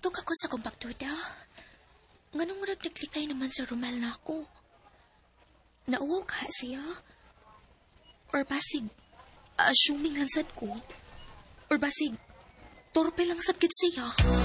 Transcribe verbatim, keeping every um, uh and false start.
Nagtuktok ako sa kumpaktuda. Nganong murag naglikay naman sa Romel na ako. Nauwo ka siya? Or basig, assuming lang sad ko? Or basig, torpe lang sad gid siya?